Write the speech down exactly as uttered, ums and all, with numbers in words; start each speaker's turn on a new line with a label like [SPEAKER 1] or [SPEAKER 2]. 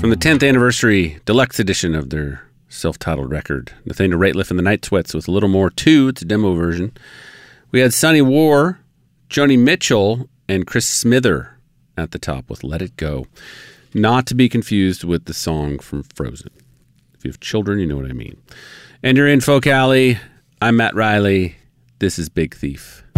[SPEAKER 1] From the tenth anniversary deluxe edition of their self-titled record, Nathaniel Rateliff and the Night Sweats with A Little More two, it's a demo version. We had Sonny War, Joni Mitchell, and Chris Smither at the top with Let It Go. Not to be confused with the song from Frozen. If you have children, you know what I mean. And you're in Folk Alley. I'm Matt Riley. This is Big Thief.